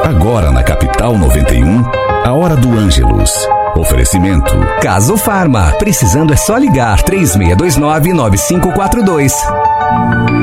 Agora na Capital 91, a Hora do Ângelus. Oferecimento Caso Farma. Precisando é só ligar 3629-9542.